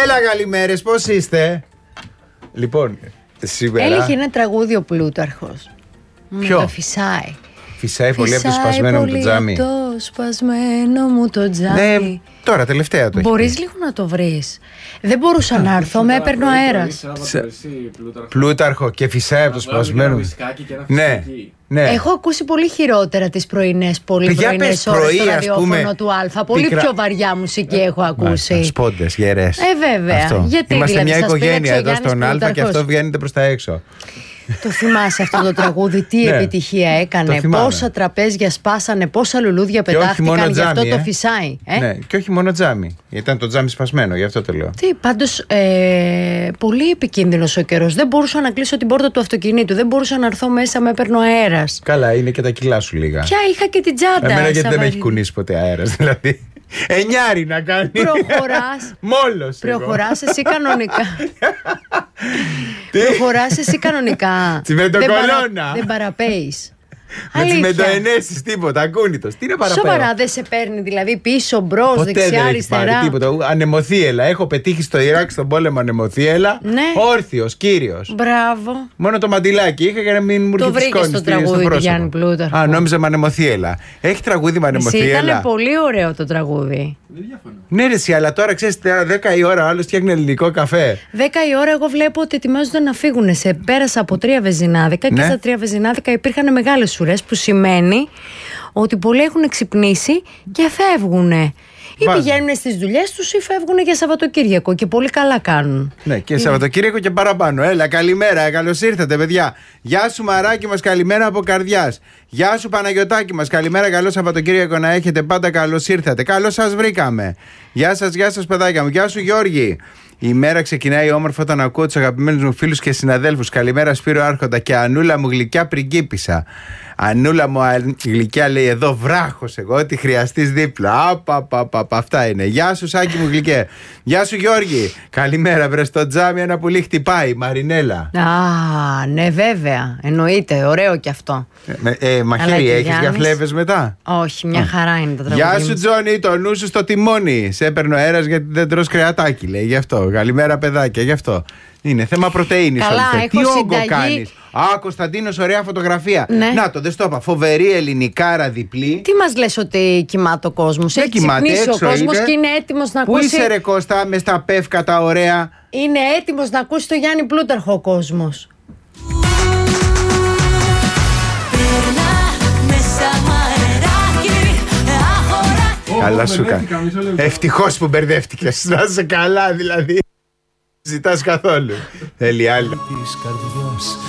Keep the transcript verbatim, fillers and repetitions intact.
Έλα, καλημέρες, πώς είστε? Λοιπόν, σήμερα. Έλεγε ένα τραγούδι ο Πλούταρχος. Ποιο? Με το φυσάει. Φυσάει πολύ από το σπασμένο μου το τζάμι. Το σπασμένο μου το τζάμι. Ναι, τώρα τελευταία το έχει. Μπορείς λίγο να το βρεις? Δεν μπορούσα να έρθω, με έπαιρνε ο αέρας. Πλούταρχο και φυσάει από το σπασμένο μου. Ναι, ναι. Έχω ακούσει πολύ χειρότερα τις πρωινές, πολύ πρωινές ώρες στο ραδιόφωνο του Α. Πολύ πιο βαριά μουσική έχω ακούσει. Σπόντες, γερές. Ε, βέβαια. Γιατί είμαστε δηλαδή, μια οικογένεια εδώ στον Α και Πλούταρχος. αυτό βγαίνετε προς τα έξω. Το θυμάσαι αυτό το τραγούδι, τι Ναι, επιτυχία έκανε, πόσα τραπέζια σπάσανε, πόσα λουλούδια πετάχτηκαν, γι' αυτό τζάμι, το ε. φυσάει. Ε? Ναι, και όχι μόνο τζάμι. Ήταν το τζάμι σπασμένο, γι' αυτό το λέω. Τι, πάντως ε, πολύ επικίνδυνος ο καιρός. Δεν μπορούσα να κλείσω την πόρτα του αυτοκινήτου, δεν μπορούσα να έρθω μέσα, με έπαιρνε ο αέρας. Καλά, είναι και τα κιλά σου λίγα. Πια είχα και την τσάντα. Εμένα γιατί δεν με σαβαρή. έχει κουνήσει ποτέ αέρας, δηλαδή. Εννιάρι να κάνει. Προχωράς. Μόλος. Προχωράς εσύ κανονικά. Προχωράς εσύ κανονικά. Τσιμεντοκολόνα. Δεν παραπέεις. Με τσιμεντοενέσεις, τίποτα, ακούνητος. Τι είναι παραπέρα. Σοβαρά, δεν σε παίρνει δηλαδή πίσω, μπρος, Ποτέ δεξιά, δεν έχει αριστερά. πάρει τίποτα. Ανεμοθύελα. Έχω πετύχει στο Ιράκ στον πόλεμο ανεμοθύελα. Ναι. Όρθιος, κύριος. Μπράβο. Μόνο το μαντιλάκι είχα για να μην μου Το έρχεται βρήκες σκόνη στο στη- τραγούδι του πρόσωπο. Γιάννη Πλούταρχου. Α, νόμιζα με ανεμοθύελα. Έχει τραγούδι με Εσύ ανεμοθύελα. ήταν πολύ ωραίο το τραγούδι. Ναι, ρε, εσύ, αλλά τώρα ξέρεις, δέκα η ώρα ο άλλος φτιάχνει ελληνικό καφέ. Δέκα η ώρα εγώ βλέπω ότι ετοιμάζονται να φύγουν. Σε πέρασα από τρία βεζινάδικα και Ναι. στα τρία βεζινάδικα υπήρχαν μεγάλες ουρές, που σημαίνει ότι πολλοί έχουν ξυπνήσει και φεύγουν. Ή Βάζουν. πηγαίνουν στις δουλειές τους ή φεύγουν για Σαββατοκύριακο και πολύ καλά κάνουν. Ναι, και Σαββατοκύριακο και παραπάνω. Έλα, καλημέρα, καλώς ήρθατε, παιδιά. Γεια σου, Μαράκι μας, καλημέρα από καρδιάς. Γεια σου, Παναγιωτάκι μας, καλημέρα, καλό Σαββατοκύριακο να έχετε πάντα, καλώς ήρθατε. Καλώς σας βρήκαμε. Γεια σας, γεια σας, παιδάκια μου. Γεια σου, Γιώργη. Η μέρα ξεκινάει όμορφα όταν ακούω τους αγαπημένους μου φίλους και συναδέλφους. Καλημέρα, Σπύρο Άρχοντα και Ανούλα μου, γλυκιά πριγκίπισσα. Ανούλα μου α, γλυκιά, λέει εδώ βράχος εγώ, ότι χρειαστείς δίπλα. Απαπαπαπα, αυτά είναι. Γεια σου, Σάκη μου γλυκέ. Γεια σου, Γιώργη. Καλημέρα, βρε στο τζάμι ένα πουλί χτυπάει. Μαρινέλα. Α, ναι, βέβαια. Εννοείται. Ωραίο κι αυτό. Ε, ε, μαχαίρι Αλλά και έχεις Γιάννης. για φλέβες μετά? Όχι, μια χαρά είναι τα τραγούδια. Γεια σου, μας. Τζόνι, το νου σου στο τιμόνι. Σε έπαιρνε ο αέρας γιατί δεν τρως κρεατάκι, λέει. Γι' αυτό. Καλημέρα, παιδάκια, γι' αυτό. Είναι θέμα πρωτεΐνης. Καλά, όλη. έχω Τι όγκο συνταγή. κάνεις? Α, Κωνσταντίνος, ωραία φωτογραφία. Ναι. Να το, δεν στο είπα. Φοβερή ελληνικάρα διπλή. Τι μας λες ότι κοιμάται ο κόσμος? Δεν Έχει κοιμάται, ξυπνήσει ο έξω κόσμος είναι. και είναι έτοιμος να Πού ακούσει. είσαι, ρε Κώστα, με στα πεύκα τα ωραία. Είναι έτοιμος να ακούσει το Γιάννη Πλούταρχο ο κόσμος. Καλά σου κάνει. Ευτυχώς που μπερδεύτηκες. Να είσαι καλά, δηλαδή. Ζητάς καθόλου. Θέλει άλλη.